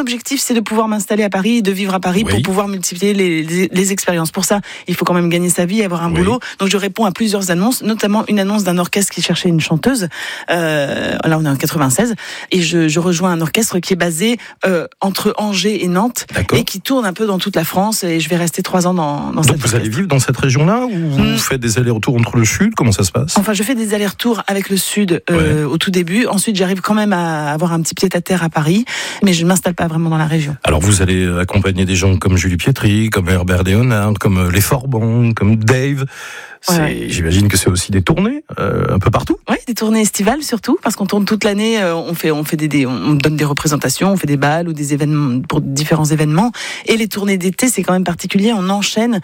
l'objectif, c'est de pouvoir m'installer à Paris, de vivre à Paris pour pouvoir multiplier les expériences. Pour ça, il faut quand même gagner sa vie, avoir un boulot. Donc je réponds à plusieurs annonces, notamment une annonce d'un orchestre qui cherchait une chanteuse. Là, on est en 96 et je rejoins un orchestre qui est basé entre Angers et Nantes et qui tourne un peu dans toute la France. Et je vais rester 3 ans dans cette. Donc vous allez vivre dans cette région-là ou vous faites des allers-retours entre le sud? Comment ça se passe? Enfin, je fais des allers-retours avec le sud au tout début. Ensuite, j'arrive quand même à avoir un petit pied-à-terre à Paris, mais je ne m'installe pas vraiment dans la région. Alors vous allez accompagner des gens comme Julie Pietri, comme Herbert Léonard, comme les Forbans, comme Dave. J'imagine que c'est aussi des tournées un peu partout. Oui, des tournées estivales surtout, parce qu'on tourne toute l'année. On donne des représentations, on fait des balles ou des événements pour différents événements. Et les tournées d'été, c'est quand même particulier. On enchaîne,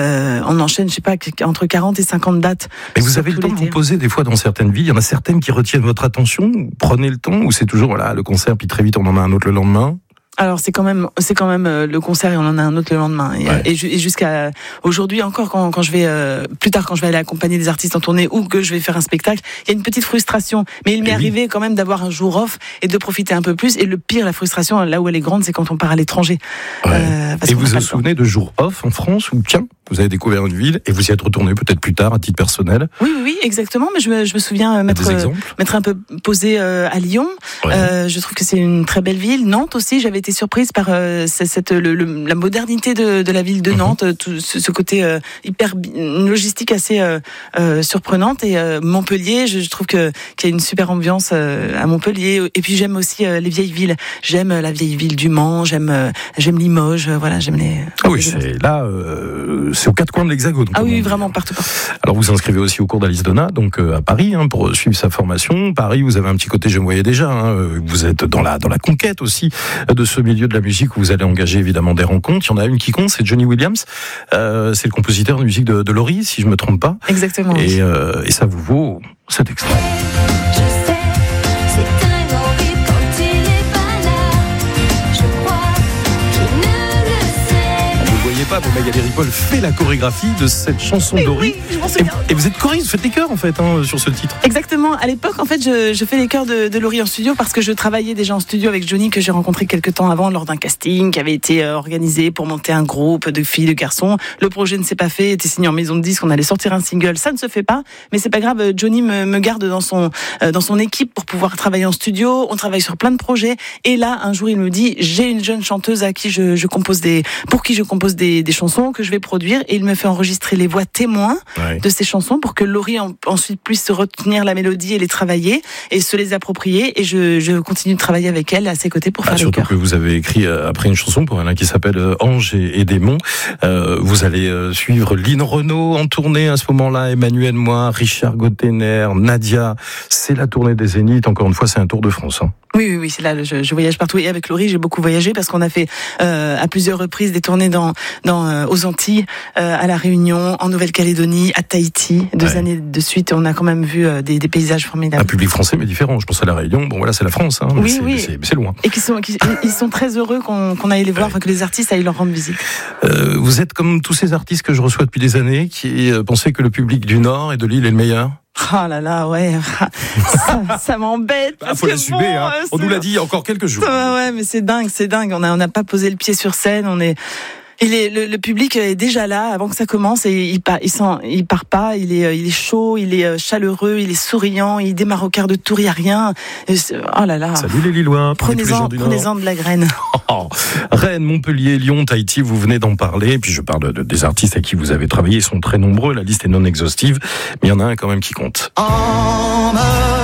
je sais pas, entre 40 et 50 dates. Mais vous avez le temps de vous poser des fois dans certaines villes. Il y en a certaines qui retiennent votre attention. Prenez le temps, ou c'est toujours le concert, puis très vite on en a un autre le lendemain? Alors c'est quand même le concert et on en a un autre le lendemain et jusqu'à aujourd'hui encore quand je vais plus tard quand je vais aller accompagner des artistes en tournée ou que je vais faire un spectacle, il y a une petite frustration, mais il m'est arrivé quand même d'avoir un jour off et de profiter un peu plus. Et le pire, la frustration là où elle est grande, c'est quand on part à l'étranger. Et vous vous souvenez de jours off en France où vous avez découvert une ville et vous y êtes retourné peut-être plus tard à titre personnel? Oui, exactement. Mais je me souviens m'être un peu posé à Lyon. Je trouve que c'est une très belle ville. Nantes aussi, j'avais été surprise par la modernité de la ville de Nantes, tout ce côté une logistique assez surprenante. Et Montpellier, je trouve qu'il y a une super ambiance à Montpellier. Et puis j'aime aussi les vieilles villes. J'aime la vieille ville du Mans, j'aime Limoges. Voilà, j'aime les. C'est aux 4 coins de l'Hexagone. Ah oui, vraiment partout. Alors vous inscrivez aussi au cours d'Alice Donna, donc à Paris, pour suivre sa formation. Paris, vous avez un petit côté, je me voyais déjà. Vous êtes dans la conquête aussi de ce milieu de la musique où vous allez engager évidemment des rencontres. Il y en a une qui compte, c'est Johnny Williams. C'est le compositeur de musique de Laurie, si je me trompe pas. Exactement. Et ça vous vaut cet extrait. Pour Magali Ripoll fait la chorégraphie de cette chanson d'Ori. Je m'en souviens. Et vous êtes choriste, vous faites les chœurs en fait sur ce titre. Exactement. À l'époque, en fait, je fais les chœurs de Laurie en studio parce que je travaillais déjà en studio avec Johnny que j'ai rencontré quelques temps avant lors d'un casting qui avait été organisé pour monter un groupe de filles, de garçons. Le projet ne s'est pas fait, était signé en maison de disque, on allait sortir un single. Ça ne se fait pas, mais c'est pas grave. Johnny me garde dans son équipe pour pouvoir travailler en studio. On travaille sur plein de projets. Et là, un jour, il me dit, j'ai une jeune chanteuse à qui pour qui je compose des chansons que je vais produire, et il me fait enregistrer les voix témoins de ces chansons pour que Laurie ensuite puisse se retenir la mélodie et les travailler et se les approprier, et je continue de travailler avec elle à ses côtés pour faire les chœurs. Surtout que vous avez écrit après une chanson pour elle qui s'appelle Ange et démons. Vous allez suivre Lynn Renaud en tournée à ce moment-là, Emmanuel Moir, Richard Gottener, Nadia. C'est la tournée des Zéniths, encore une fois c'est un tour de France. Oui, c'est là, je voyage partout. Et avec Laurie, j'ai beaucoup voyagé parce qu'on a fait à plusieurs reprises des tournées aux Antilles, à La Réunion, en Nouvelle-Calédonie, à Tahiti. 2 années de suite, on a quand même vu des paysages formidables. Un public français, mais différent. Je pense à La Réunion. Bon, voilà, c'est la France, c'est loin. Et ils sont très heureux qu'on aille les voir, que les artistes aillent leur rendre visite. Vous êtes comme tous ces artistes que je reçois depuis des années qui pensaient que le public du Nord et de l'île est le meilleur. Oh là là, ouais, ça m'embête. Faut l'assumer, on nous l'a dit il y a encore quelques jours. Ouais, mais c'est dingue. On n'a pas posé le pied sur scène, le public est déjà là avant que ça commence et il part pas, il est chaud, il est chaleureux, il est souriant, il démarre au quart de tour, il y a rien. Oh là là. Salut les Lillois. Prenez-en de la graine. Rennes, Montpellier, Lyon, Tahiti, vous venez d'en parler. Et puis je parle des artistes avec qui vous avez travaillé, ils sont très nombreux, la liste est non exhaustive, mais il y en a un quand même qui compte. Emmenez-moi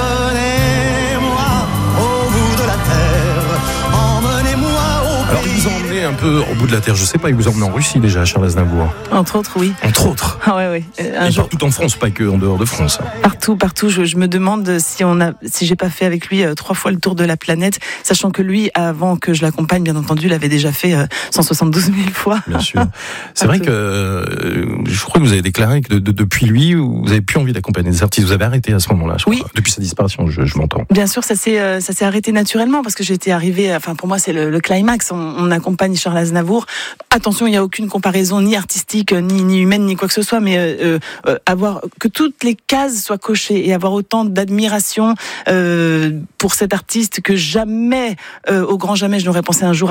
au bout de la terre, emmenez-moi au pays. Alors ils vous ont emmené un peu au bout de la terre, je sais pas, ils vous ont emmené en Russie déjà, Charles Aznavour. Entre autres, oui. Entre autres. Ah ouais. Partout en France, pas que en dehors de France. Partout. Je me demande si j'ai pas fait avec lui 3 fois le tour de la planète, sachant que lui, avant que je l'accompagne, bien entendu, l'avait déjà fait 172 000 fois. Bien sûr. C'est vrai que je crois que vous avez déclaré que depuis lui, vous avez plus envie d'accompagner des artistes. Vous avez arrêté à ce moment-là, je crois. Oui. Depuis sa disparition, je m'entends. Bien sûr, ça s'est arrêté naturellement parce que j'étais arrivée. Enfin, pour moi, c'est le climax. On accompagne Charles Aznavour. Attention, il n'y a aucune comparaison ni artistique, ni humaine, ni quoi que ce soit, mais avoir que toutes les cases soient cochées et avoir autant d'admiration pour cet artiste que jamais, au grand jamais, je n'aurais pensé un jour